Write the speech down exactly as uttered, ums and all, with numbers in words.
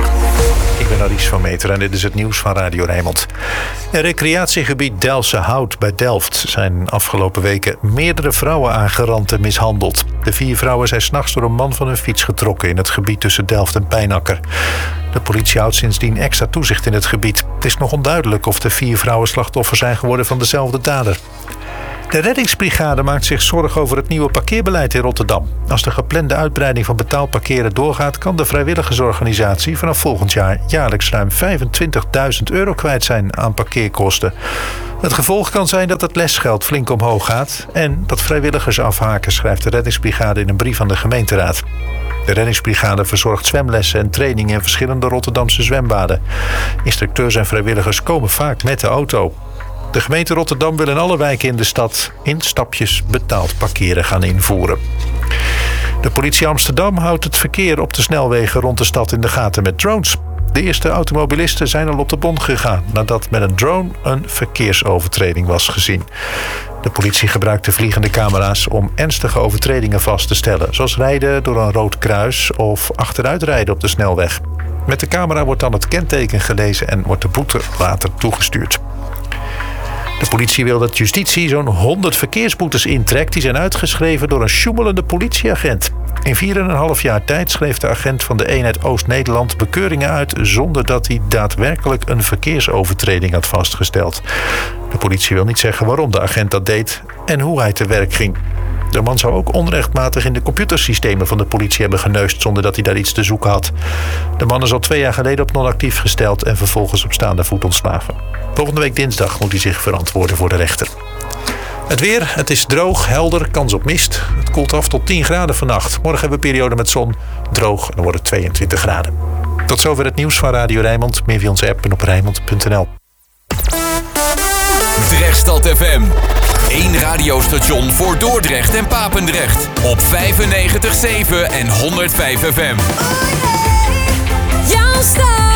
uur. Ik ben Aries van Meter en dit is het nieuws van Radio Rijnmond. In recreatiegebied Delse Hout bij Delft zijn afgelopen weken meerdere vrouwen aangerand en mishandeld. De vier vrouwen zijn 's nachts door een man van hun fiets getrokken in het gebied tussen Delft en Pijnakker. De politie houdt sindsdien extra toezicht in het gebied. Het is nog onduidelijk of de vier vrouwen slachtoffer zijn geworden van dezelfde dader. De reddingsbrigade maakt zich zorgen over het nieuwe parkeerbeleid in Rotterdam. Als de geplande uitbreiding van betaald parkeren doorgaat, kan de vrijwilligersorganisatie vanaf volgend jaar jaarlijks ruim vijfentwintigduizend euro kwijt zijn aan parkeerkosten. Het gevolg kan zijn dat het lesgeld flink omhoog gaat en dat vrijwilligers afhaken, schrijft de reddingsbrigade in een brief aan de gemeenteraad. De reddingsbrigade verzorgt zwemlessen en trainingen in verschillende Rotterdamse zwembaden. Instructeurs en vrijwilligers komen vaak met de auto. De gemeente Rotterdam wil in alle wijken in de stad in stapjes betaald parkeren gaan invoeren. De politie Amsterdam houdt het verkeer op de snelwegen rond de stad in de gaten met drones. De eerste automobilisten zijn al op de bon gegaan nadat met een drone een verkeersovertreding was gezien. De politie gebruikt de vliegende camera's om ernstige overtredingen vast te stellen, zoals rijden door een rood kruis of achteruitrijden op de snelweg. Met de camera wordt dan het kenteken gelezen en wordt de boete later toegestuurd. De politie wil dat justitie zo'n honderd verkeersboetes intrekt die zijn uitgeschreven door een sjoemelende politieagent. In vier en een half jaar tijd schreef de agent van de eenheid Oost-Nederland bekeuringen uit zonder dat hij daadwerkelijk een verkeersovertreding had vastgesteld. De politie wil niet zeggen waarom de agent dat deed en hoe hij te werk ging. De man zou ook onrechtmatig in de computersystemen van de politie hebben geneust zonder dat hij daar iets te zoeken had. De man is al twee jaar geleden op non-actief gesteld en vervolgens op staande voet ontslagen. Volgende week dinsdag moet hij zich verantwoorden voor de rechter. Het weer, het is droog, helder, kans op mist. Het koelt af tot tien graden vannacht. Morgen hebben we een periode met zon, droog en dan wordt het tweeëntwintig graden. Tot zover het nieuws van Radio Rijnmond. Meer via onze app en op rijnmond punt n l. Drechtstad F M. Eén radiostation voor Dordrecht en Papendrecht. Op vijfennegentig komma zeven en honderdvijf F M. Jouw star.